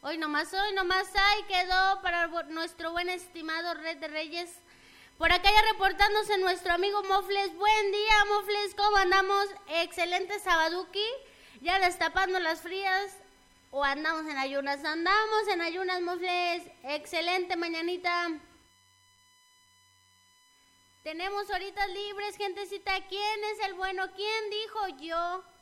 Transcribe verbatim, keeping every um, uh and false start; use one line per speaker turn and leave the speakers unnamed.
Hoy nomás, hoy nomás hay, quedó para nuestro buen estimado Rey de Reyes. Por acá ya reportándose nuestro amigo Mofles. Buen día, Mofles, ¿cómo andamos? Excelente sabaduki, ya destapando las frías. ¿O andamos en ayunas? Andamos en ayunas, Mofles. Excelente mañanita. Tenemos horitas libres, gentecita. ¿Quién es el bueno? ¿Quién dijo yo?